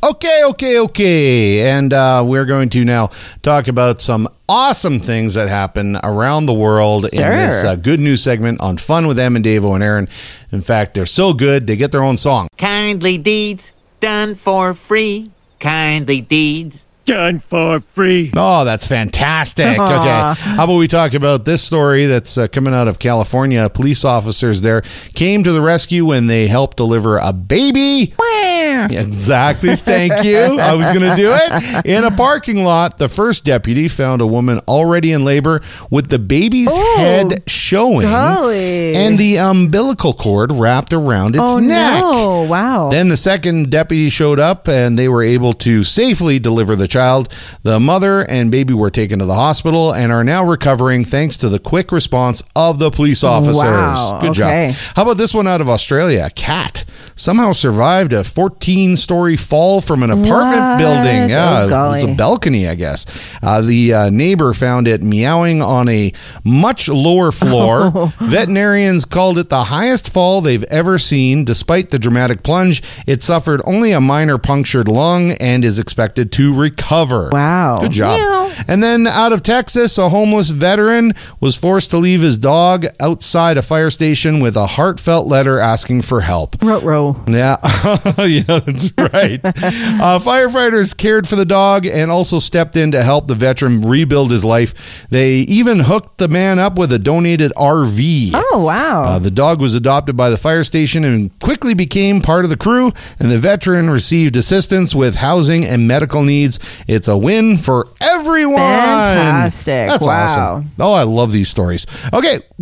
Okay. And we're going to now talk about some awesome things that happen around the world in this good news segment on Fun with Em and Davo and Aaron. In fact, they're so good, they get their own song. Kindly deeds done for free. Kindly deeds done for free. Oh, that's fantastic. Okay. How about we talk about this story that's coming out of California? Police officers there came to the rescue when they helped deliver a baby. Exactly. Thank you. I was going to do it. In a parking lot, the first deputy found a woman already in labor with the baby's head showing and the umbilical cord wrapped around its neck. No. Wow. Then the second deputy showed up and they were able to safely deliver the child. The mother and baby were taken to the hospital and are now recovering thanks to the quick response of the police officers. Wow. Good job. How about this one out of Australia? A cat somehow survived a 14-story fall from an apartment building. Yeah, it was a balcony, I guess. The neighbor found it meowing on a much lower floor. Veterinarians called it the highest fall they've ever seen. Despite the dramatic plunge, it suffered only a minor punctured lung and is expected to recover. Wow. Good job. Meow. And then out of Texas, a homeless veteran was forced to leave his dog outside a fire station with a heartfelt letter asking for help. Ruh-roh. Yeah. Yeah, that's right. Firefighters cared for the dog and also stepped in to help the veteran rebuild his life. They even hooked the man up with a donated RV. Oh, wow. The dog was adopted by the fire station and quickly became part of the crew, and the veteran received assistance with housing and medical needs. It's a win for everyone. Fantastic. That's awesome. Oh, I love these stories. Okay.